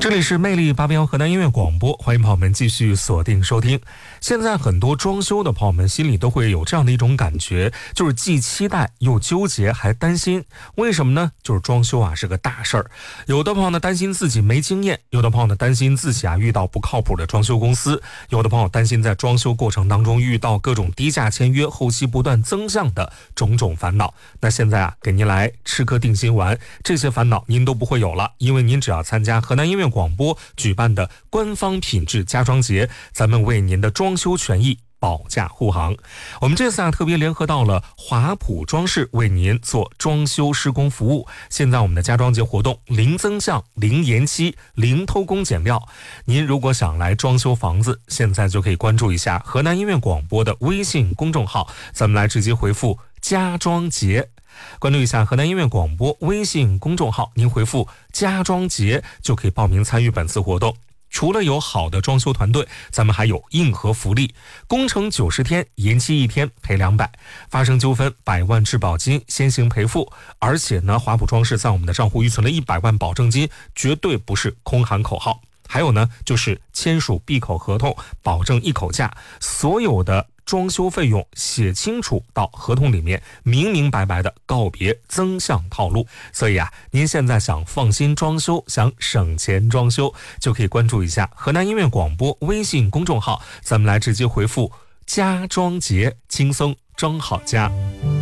这里是魅力881河南音乐广播，欢迎朋友们继续锁定收听。现在很多装修的朋友们心里都会有这样的一种感觉，就是既期待又纠结还担心。为什么呢？就是装修啊是个大事儿，有的朋友呢担心自己没经验，有的朋友呢担心自己啊遇到不靠谱的装修公司，有的朋友担心在装修过程当中遇到各种低价签约，后期不断增项的种种烦恼。那现在啊给您来吃颗定心丸，这些烦恼您都不会有了，因为您只要参加河南音乐广播举办的官方品质家装节，咱们为您的装修权益保驾护航。我们这次啊特别联合到了华普装饰为您做装修施工服务。现在我们的家装节活动零增项、零延期、零偷工减料。您如果想来装修房子，现在就可以关注一下河南音乐广播的微信公众号，咱们来直接回复家装节。关注一下河南音乐广播微信公众号，您回复家装节就可以报名参与本次活动。除了有好的装修团队，咱们还有硬核福利，工程90天，延期1天赔200，发生纠纷100万质保金先行赔付。而且呢，华普装饰在我们的账户预存了100万保证金，绝对不是空喊口号。还有呢，就是签署闭口合同，保证一口价，所有的装修费用写清楚到合同里面，明明白白的告别增项套路。所以啊，您现在想放心装修，想省钱装修，就可以关注一下河南音乐广播微信公众号，咱们来直接回复家装节，轻松装好家。